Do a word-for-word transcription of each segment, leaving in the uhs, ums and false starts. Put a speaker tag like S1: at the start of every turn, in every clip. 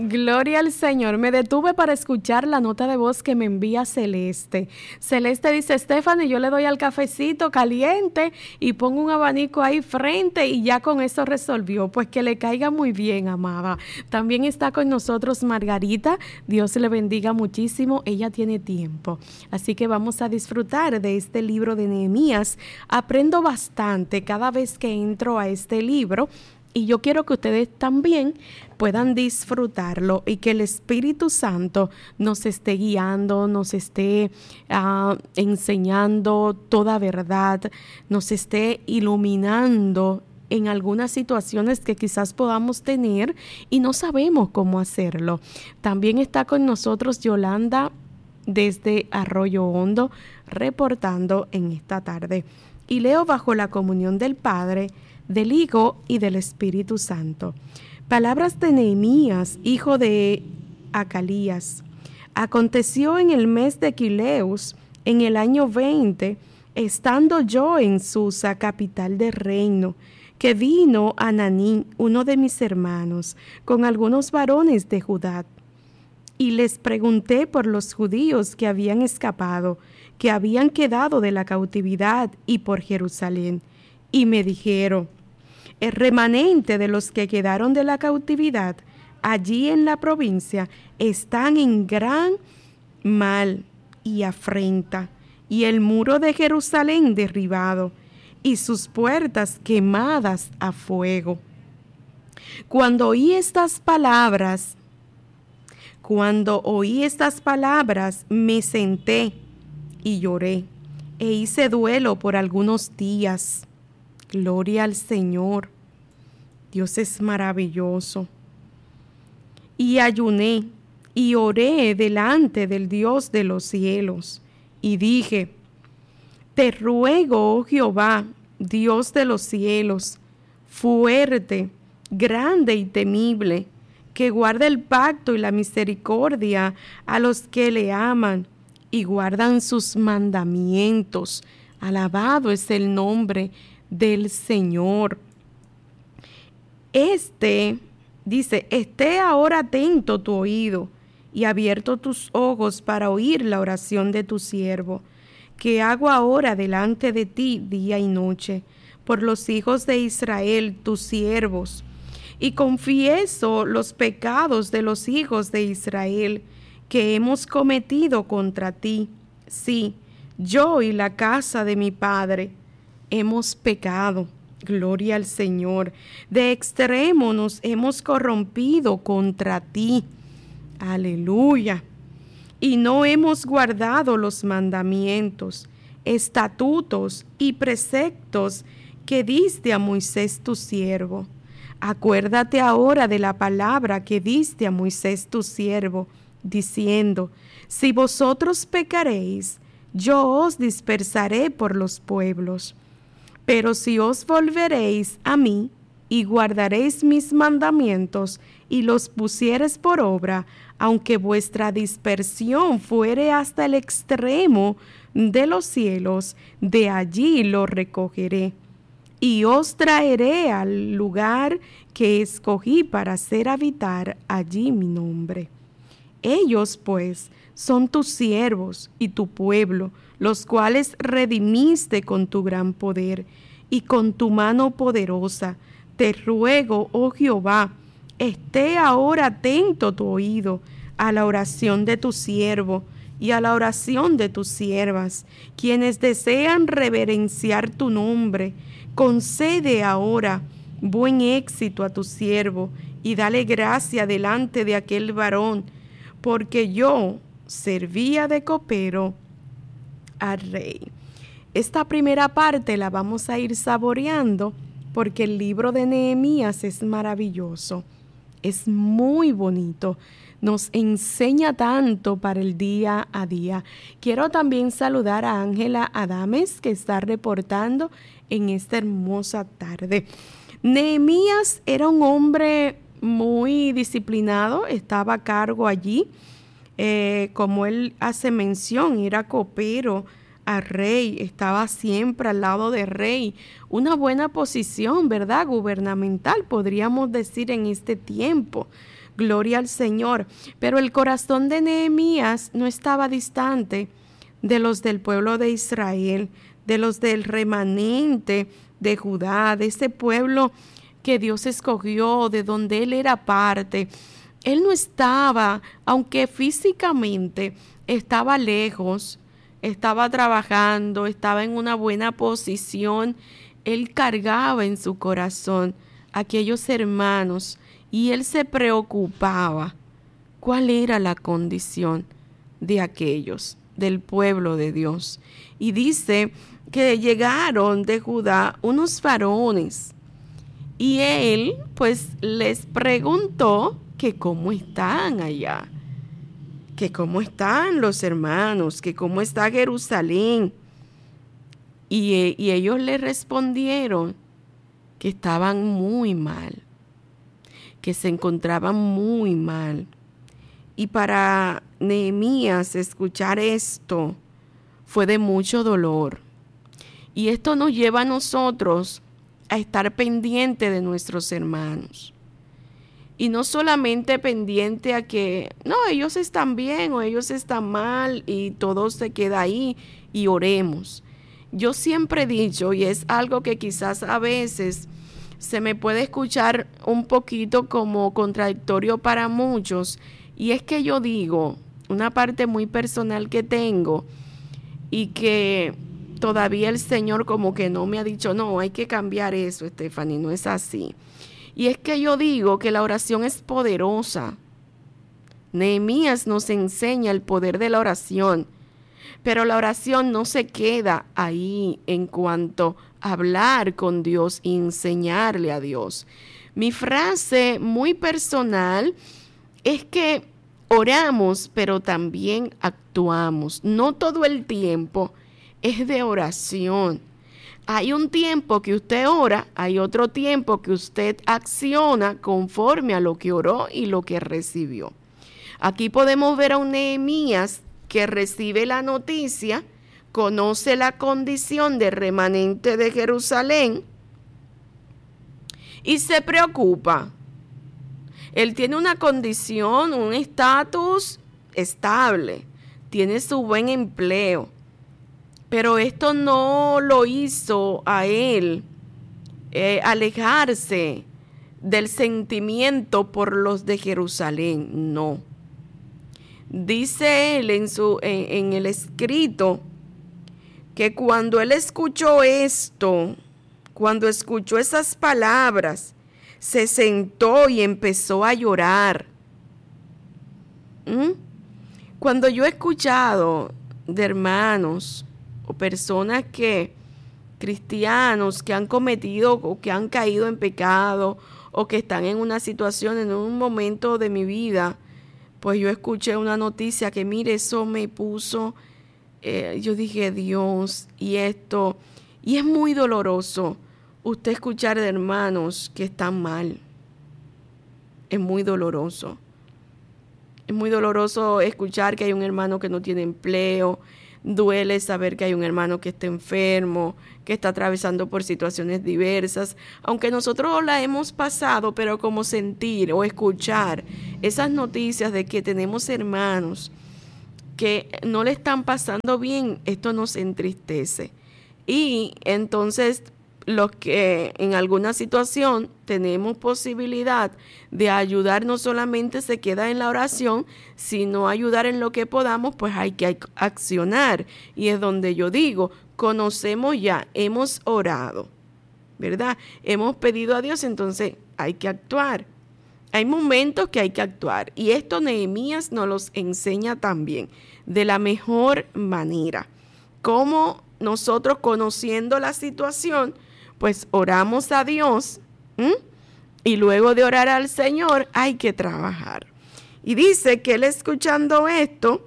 S1: Gloria al Señor. Me detuve para escuchar la nota de voz que me envía Celeste. Celeste dice: Stephanie, yo le doy al cafecito caliente y pongo un abanico ahí frente y ya con eso resolvió. Pues que le caiga muy bien, amada. También está con nosotros Margarita. Dios le bendiga muchísimo. Ella tiene tiempo. Así que vamos a disfrutar de este libro de Nehemías. Aprendo bastante cada vez que entro a este libro. Y yo quiero que ustedes también puedan disfrutarlo y que el Espíritu Santo nos esté guiando, nos esté uh, enseñando toda verdad, nos esté iluminando en algunas situaciones que quizás podamos tener y no sabemos cómo hacerlo. También está con nosotros Yolanda desde Arroyo Hondo, reportando en esta tarde. Y leo bajo la comunión del Padre, del Hijo y del Espíritu Santo. Palabras de Nehemías, hijo de Acalías. Aconteció en el mes de Quileus, en el año veinte, estando yo en Susa, capital del reino, que vino Ananí, uno de mis hermanos, con algunos varones de Judá. Y les pregunté por los judíos que habían escapado, que habían quedado de la cautividad, y por Jerusalén. Y me dijeron: el remanente de los que quedaron de la cautividad allí en la provincia están en gran mal y afrenta, y el muro de Jerusalén derribado, y sus puertas quemadas a fuego. Cuando oí estas palabras, cuando oí estas palabras, me senté y lloré, e hice duelo por algunos días. Gloria al Señor. Dios es maravilloso. Y ayuné y oré delante del Dios de los cielos. Y dije: te ruego, oh Jehová, Dios de los cielos, fuerte, grande y temible, que guarde el pacto y la misericordia a los que le aman y guardan sus mandamientos. Alabado es el nombre del Señor. Este, dice, esté ahora atento tu oído y abierto tus ojos para oír la oración de tu siervo, que hago ahora delante de ti día y noche, por los hijos de Israel, tus siervos, y confieso los pecados de los hijos de Israel que hemos cometido contra ti. Sí, yo y la casa de mi padre hemos pecado. Gloria al Señor. De extremo nos hemos corrompido contra ti. Aleluya. Y no hemos guardado los mandamientos, estatutos y preceptos que diste a Moisés tu siervo. Acuérdate ahora de la palabra que diste a Moisés tu siervo, diciendo: si vosotros pecaréis, yo os dispersaré por los pueblos. Pero si os volveréis a mí y guardaréis mis mandamientos y los pusiereis por obra, aunque vuestra dispersión fuere hasta el extremo de los cielos, de allí lo recogeré. Y os traeré al lugar que escogí para hacer habitar allí mi nombre. Ellos, pues, son tus siervos y tu pueblo, los cuales redimiste con tu gran poder y con tu mano poderosa. Te ruego, oh Jehová, esté ahora atento tu oído a la oración de tu siervo y a la oración de tus siervas, quienes desean reverenciar tu nombre. Concede ahora buen éxito a tu siervo y dale gracia delante de aquel varón, porque yo servía de copero al rey. Esta primera parte la vamos a ir saboreando porque el libro de Nehemías es maravilloso, es muy bonito, nos enseña tanto para el día a día. Quiero también saludar a Ángela Adames, que está reportando en esta hermosa tarde. Nehemías era un hombre muy disciplinado, estaba a cargo allí, eh, como él hace mención, era copero a rey, estaba siempre al lado del rey. Una buena posición, ¿verdad? Gubernamental, podríamos decir en este tiempo. Gloria al Señor. Pero el corazón de Nehemías no estaba distante de los del pueblo de Israel, de los del remanente de Judá, de ese pueblo que Dios escogió, de donde él era parte. Él no estaba, aunque físicamente estaba lejos, estaba trabajando, estaba en una buena posición, él cargaba en su corazón a aquellos hermanos y él se preocupaba cuál era la condición de aquellos, del pueblo de Dios. Y dice que llegaron de Judá unos varones y él pues les preguntó que cómo están allá, que cómo están los hermanos, que cómo está Jerusalén. Y, y ellos le respondieron que estaban muy mal, que se encontraban muy mal. Y para Nehemías escuchar esto fue de mucho dolor. Y esto nos lleva a nosotros a estar pendiente de nuestros hermanos. Y no solamente pendiente a que, no, ellos están bien o ellos están mal y todo se queda ahí y oremos. Yo siempre he dicho, y es algo que quizás a veces se me puede escuchar un poquito como contradictorio para muchos, y es que yo digo, una parte muy personal que tengo y que todavía el Señor como que no me ha dicho, no, hay que cambiar eso, Stephanie, no es así. Y es que yo digo que la oración es poderosa. Nehemías nos enseña el poder de la oración, pero la oración no se queda ahí en cuanto a hablar con Dios y enseñarle a Dios. Mi frase muy personal es que oramos, pero también actuamos. No todo el tiempo es de oración. Hay un tiempo que usted ora, hay otro tiempo que usted acciona conforme a lo que oró y lo que recibió. Aquí podemos ver a un Nehemías que recibe la noticia, conoce la condición de remanente de Jerusalén y se preocupa. Él tiene una condición, un estatus estable, tiene su buen empleo. Pero esto no lo hizo a él eh, alejarse del sentimiento por los de Jerusalén, no. Dice él en, su, en, en el escrito que cuando él escuchó esto, cuando escuchó esas palabras, se sentó y empezó a llorar. ¿Mm? Cuando yo he escuchado de hermanos o personas que, cristianos que han cometido o que han caído en pecado o que están en una situación, en un momento de mi vida, pues yo escuché una noticia que mire, eso me puso, eh, yo dije, Dios, y esto, y es muy doloroso usted escuchar de hermanos que están mal, es muy doloroso, es muy doloroso escuchar que hay un hermano que no tiene empleo. Duele saber que hay un hermano que está enfermo, que está atravesando por situaciones diversas, aunque nosotros la hemos pasado, pero como sentir o escuchar esas noticias de que tenemos hermanos que no le están pasando bien, esto nos entristece. Y entonces los que en alguna situación tenemos posibilidad de ayudar, no solamente se queda en la oración, sino ayudar en lo que podamos, pues hay que accionar. Y es donde yo digo, conocemos ya, hemos orado, ¿verdad? Hemos pedido a Dios, entonces hay que actuar. Hay momentos que hay que actuar. Y esto Nehemías nos los enseña también, de la mejor manera. Cómo nosotros, conociendo la situación, pues oramos a Dios, ¿m? Y luego de orar al Señor hay que trabajar. Y dice que él, escuchando esto,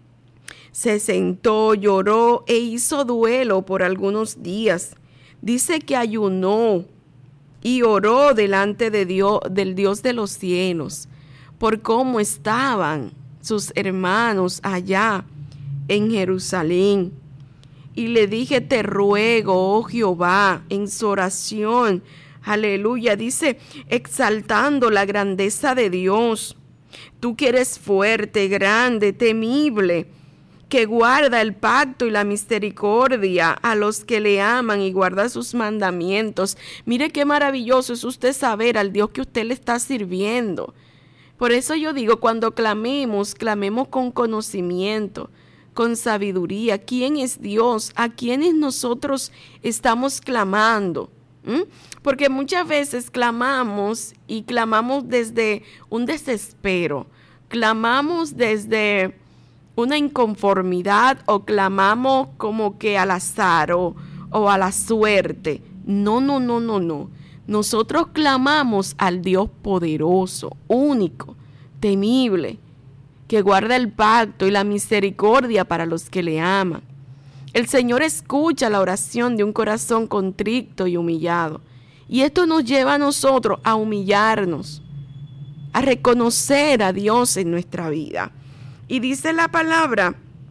S1: se sentó, lloró e hizo duelo por algunos días. Dice que ayunó y oró delante de Dios, del Dios de los cielos, por cómo estaban sus hermanos allá en Jerusalén.
S2: y le dije, te ruego, oh Jehová, en su oración. Aleluya, dice, exaltando la grandeza de Dios. Tú que eres fuerte, grande, temible, que guarda el pacto y la misericordia a los que le aman y guarda sus mandamientos. Mire qué maravilloso es usted saber al Dios que usted le está sirviendo. Por eso yo digo, cuando clamemos, clamemos con conocimiento, con sabiduría. ¿Quién es Dios? ¿A quiénes nosotros estamos clamando? ¿Mm? Porque muchas veces clamamos y clamamos desde un desespero, clamamos desde una inconformidad o clamamos como que al azar o, o a la suerte. No, no, no, no, no. Nosotros clamamos al Dios poderoso, único, temible, que guarda el pacto y la misericordia para los que le aman. El Señor escucha la oración de un corazón contrito y humillado. Y esto nos lleva a nosotros a humillarnos, a reconocer a Dios en nuestra vida. Y dice la palabra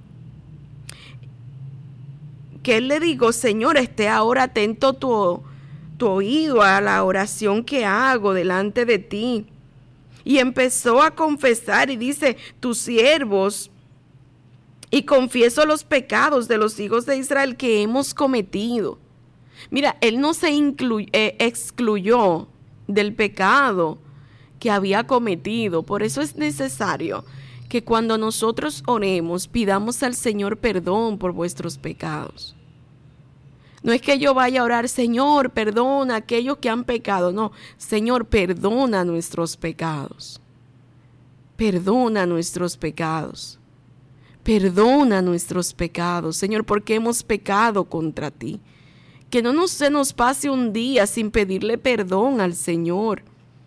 S2: que él le dijo, Señor, esté ahora atento tu, tu oído a la oración que hago delante de ti. Y empezó a confesar y dice, tus siervos, y confieso los pecados de los hijos de Israel que hemos cometido. Mira, él no se incluy, eh, excluyó del pecado que había cometido. Por eso es necesario que cuando nosotros oremos, pidamos al Señor perdón por vuestros pecados. No es que yo vaya a orar, Señor, perdona a aquellos que han pecado. No, Señor, perdona nuestros pecados. Perdona nuestros pecados. Perdona nuestros pecados, Señor, porque hemos pecado contra ti. Que no nos, se nos pase un día sin pedirle perdón al Señor.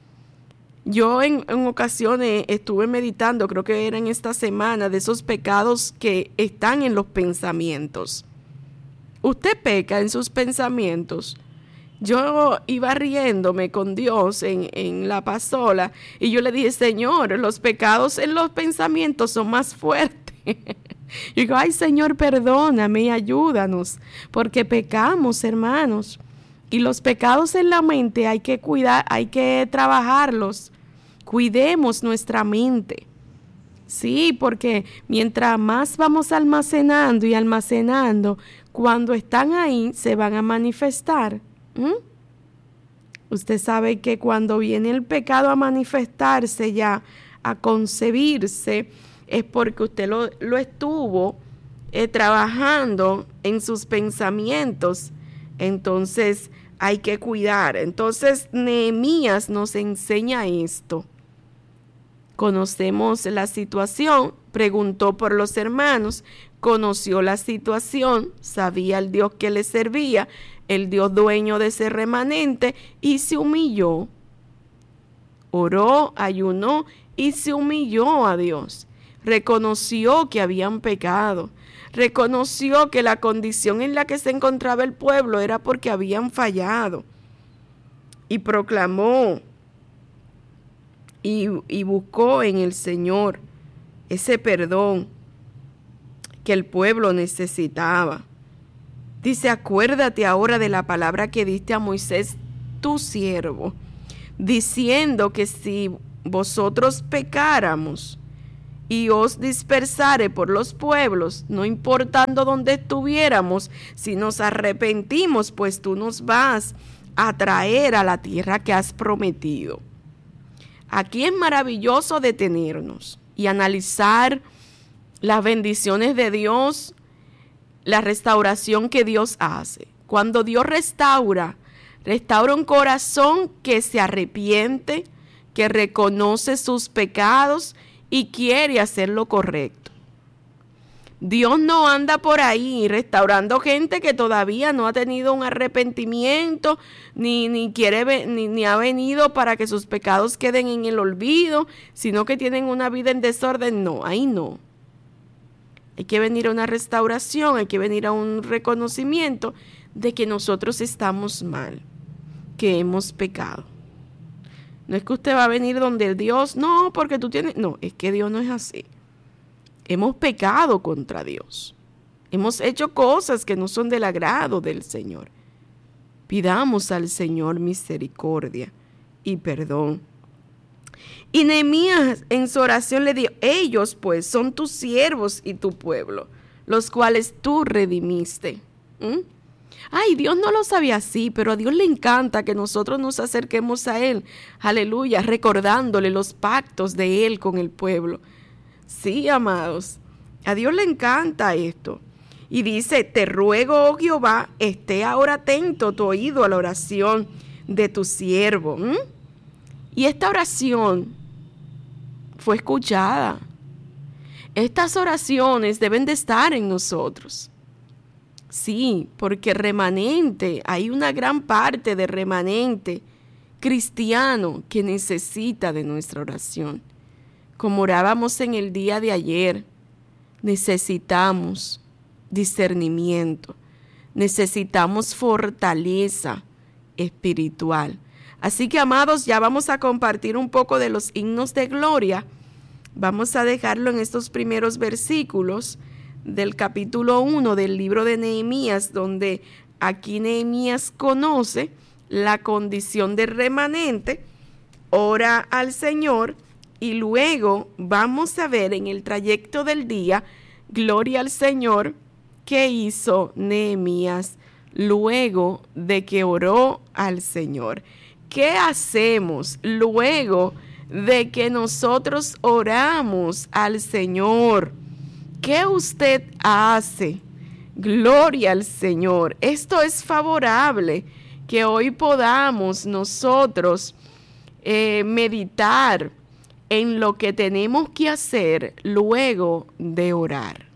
S2: Yo en, en ocasiones estuve meditando, creo que era en esta semana, de esos pecados que están en los pensamientos. Usted peca en sus pensamientos. Yo iba riéndome con Dios en, en la pasola y yo le dije, Señor, los pecados en los pensamientos son más fuertes. Y digo, ay Señor, perdóname y ayúdanos, porque pecamos, hermanos. Y los pecados en la mente hay que cuidar, hay que trabajarlos. Cuidemos nuestra mente. Sí, porque mientras más vamos almacenando y almacenando, cuando están ahí se van a manifestar. ¿Mm? Usted sabe que cuando viene el pecado a manifestarse ya, a concebirse, es porque usted lo, lo estuvo eh, trabajando en sus pensamientos. Entonces hay que cuidar. Entonces Nehemías nos enseña esto. Conocemos la situación, preguntó por los hermanos, conoció la situación, sabía el Dios que le servía, el Dios dueño de ese remanente, y se humilló. Oró, ayunó y se humilló a Dios. Reconoció que habían pecado. Reconoció que la condición en la que se encontraba el pueblo era porque habían fallado. Y proclamó y, y buscó en el Señor ese perdón que el pueblo necesitaba. Dice, acuérdate ahora de la palabra que diste a Moisés, tu siervo, diciendo que si vosotros pecáramos y os dispersare por los pueblos, no importando dónde estuviéramos, si nos arrepentimos, pues tú nos vas a traer a la tierra que has prometido. Aquí es maravilloso detenernos y analizar las bendiciones de Dios, la restauración que Dios hace. Cuando Dios restaura, restaura un corazón que se arrepiente, que reconoce sus pecados y quiere hacer lo correcto. Dios no anda por ahí restaurando gente que todavía no ha tenido un arrepentimiento, ni, ni, quiere, ni, ni ha venido para que sus pecados queden en el olvido, sino que tienen una vida en desorden. No, ahí no. Hay que venir a una restauración, hay que venir a un reconocimiento de que nosotros estamos mal, que hemos pecado. No es que usted va a venir donde Dios, no, porque tú tienes, no, es que Dios no es así. Hemos pecado contra Dios. Hemos hecho cosas que no son del agrado del Señor. Pidamos al Señor misericordia y perdón. Y Nehemías en su oración le dijo, ellos pues son tus siervos y tu pueblo, los cuales tú redimiste. ¿Mm? Ay, Dios no lo sabía así, pero a Dios le encanta que nosotros nos acerquemos a Él, aleluya, recordándole los pactos de Él con el pueblo. Sí, amados, a Dios le encanta esto. Y dice, te ruego, oh Jehová, esté ahora atento tu oído a la oración de tu siervo. ¿Mm? Y esta oración fue escuchada. Estas oraciones deben de estar en nosotros. Sí, porque remanente, hay una gran parte de remanente cristiano que necesita de nuestra oración. Como orábamos en el día de ayer, necesitamos discernimiento, necesitamos fortaleza espiritual. Así que, amados, ya vamos a compartir un poco de los himnos de gloria. Vamos a dejarlo en estos primeros versículos del capítulo uno del libro de Nehemías, donde aquí Nehemías conoce la condición de remanente, ora al Señor y luego vamos a ver en el trayecto del día, gloria al Señor, qué hizo Nehemías luego de que oró al Señor. ¿Qué hacemos luego de que nosotros oramos al Señor? ¿Qué usted hace? Gloria al Señor. Esto es favorable, que hoy podamos nosotros eh, meditar en lo que tenemos que hacer luego de orar.